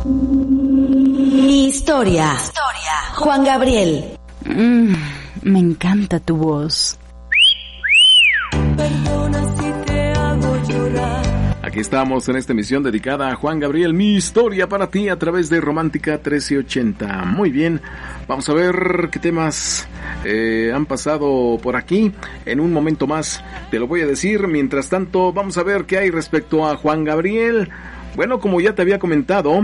Mi historia. Juan Gabriel. Me encanta tu voz. Perdona si te hago llorar. Aquí estamos en esta emisión dedicada a Juan Gabriel, mi historia para ti a través de Romántica 1380. Muy bien, vamos a ver qué temas han pasado por aquí. En un momento más te lo voy a decir. Mientras tanto, vamos a ver qué hay respecto a Juan Gabriel. Bueno, como ya te había comentado,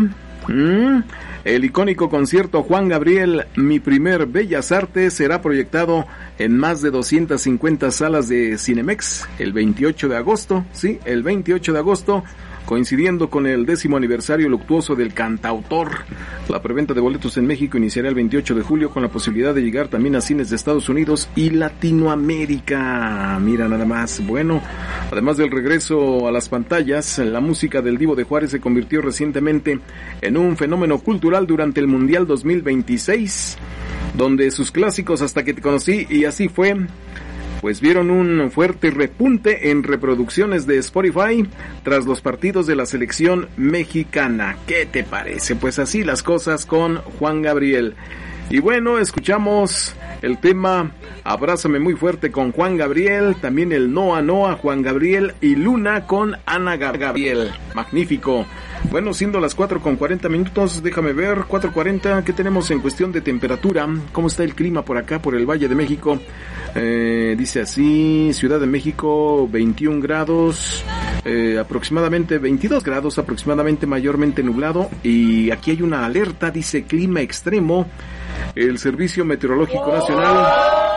el icónico concierto Juan Gabriel, Mi Primer Bellas Artes, será proyectado en más de 250 salas de Cinemex el 28 de agosto, sí, el 28 de agosto, coincidiendo con el 10º aniversario luctuoso del cantautor. La preventa de boletos en México iniciará el 28 de julio con la posibilidad de llegar también a cines de Estados Unidos y Latinoamérica. Mira nada más. Bueno, además del regreso a las pantallas, la música del Divo de Juárez se convirtió recientemente en un fenómeno cultural durante el Mundial 2026, donde sus clásicos Hasta que te conocí y Así fue, pues vieron un fuerte repunte en reproducciones de Spotify tras los partidos de la selección mexicana. ¿Qué te parece? Pues así las cosas con Juan Gabriel. Y bueno, escuchamos el tema Abrázame muy fuerte con Juan Gabriel, también el Noa Noa, Juan Gabriel y Luna con Ana Gabriel. Magnífico. Bueno, siendo las 4:40, déjame ver, 4:40, ¿qué tenemos en cuestión de temperatura? ¿Cómo está el clima por acá, por el Valle de México? Dice así, Ciudad de México, 21 grados, aproximadamente 22 grados, aproximadamente mayormente nublado, y aquí hay una alerta, dice clima extremo. El Servicio Meteorológico Nacional,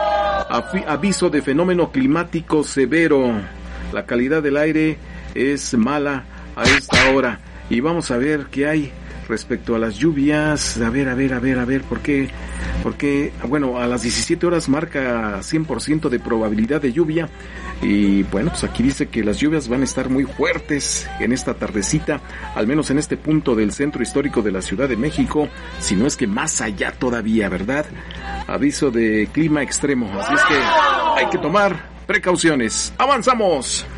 aviso de fenómeno climático severo. La calidad del aire es mala a esta hora. Y vamos a ver qué hay respecto a las lluvias. A ver, ¿por qué? Porque, bueno, a las 17 horas marca 100% de probabilidad de lluvia. Y bueno, pues aquí dice que las lluvias van a estar muy fuertes en esta tardecita, al menos en este punto del centro histórico de la Ciudad de México, si no es que más allá todavía, ¿verdad? Aviso de clima extremo, así es que hay que tomar precauciones. ¡Avanzamos!